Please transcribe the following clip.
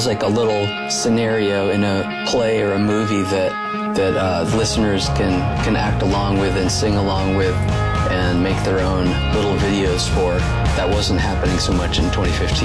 was like a little scenario in a play or a movie that listeners can act along with and sing along with and make their own little videos for. That wasn't happening so much in 2015.